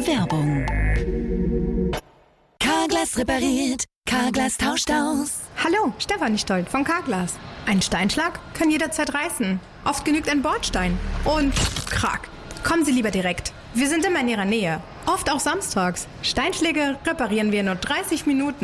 Werbung. Carglass repariert, Carglass tauscht aus. Hallo, Stefanie Stolt von Carglass. Ein Steinschlag kann jederzeit reißen. Oft genügt ein Bordstein. Und krack. Kommen Sie lieber direkt. Wir sind immer in Ihrer Nähe. Oft auch samstags. Steinschläge reparieren wir in nur 30 Minuten.